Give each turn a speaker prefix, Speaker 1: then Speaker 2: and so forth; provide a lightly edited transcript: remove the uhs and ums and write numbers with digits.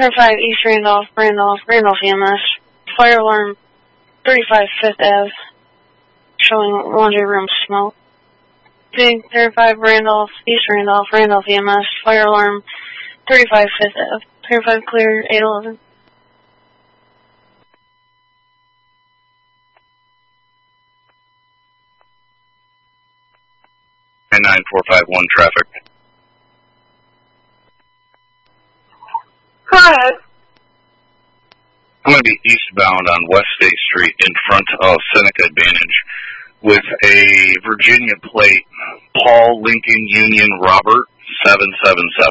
Speaker 1: 10-5 East Randolph EMS. Fire alarm 35 Fifth Ave, showing laundry room smoke. Big 35 East Randolph EMS. Fire alarm 35 Fifth Ave. 35 clear, 811.
Speaker 2: 9451 traffic.
Speaker 1: Go ahead.
Speaker 2: I'm going to be eastbound on West State Street in front of Seneca Advantage with a Virginia plate, Paul Lincoln Union Robert 777.